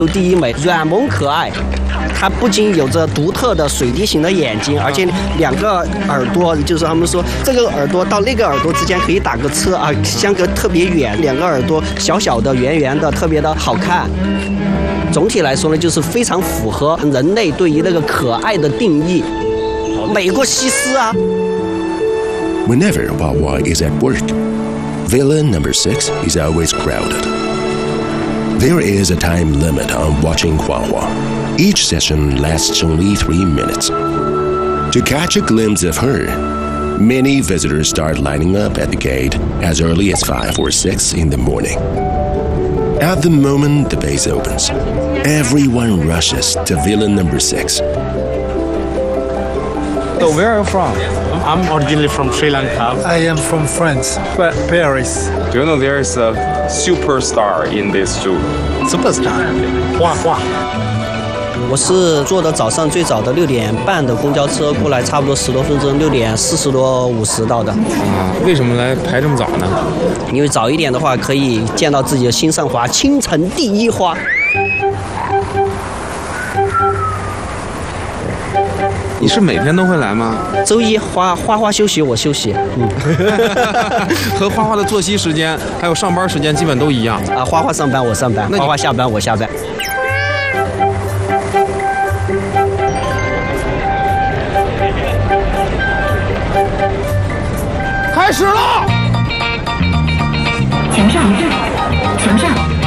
第一美，软萌可爱。它不仅有着独特的水滴形的眼睛，而且两个耳朵，就是他们说这个耳朵到那个耳朵之间可以打个车啊，相隔特别远，两个耳朵小小的、圆圆的，特别的好看。总体来说呢，就是非常符合人类对于那个可爱的定义，美过西施啊。 Whenever Wawa is at work, Villa number 6 is always crowded. There is a time limit on watching Wawa. Each session lasts only 3 minutes. To catch a glimpse of her, many visitors start lining up at the gate as early as 5 or 6 in the morning. At the moment the base opens, everyone rushes to Villa number 6. So where are you from? I'm originally from Sri Lanka. I am from France, Paris. Do you know there is a superstar in this zoo? Superstar? 画画。 我是坐的早上最早的6点半的公交车过来，差不多10多分钟，6点40多50到的。 为什么来排这么早呢？ 因为早一点的话，可以见到自己的心上花，清晨第一花。 你是每天都会来吗？ 周一花花休息，我休息。 和花花的作息时间还有上班时间基本都一样啊，花花上班我上班，花花下班我下班。 开始了！ 墙上一站，墙上。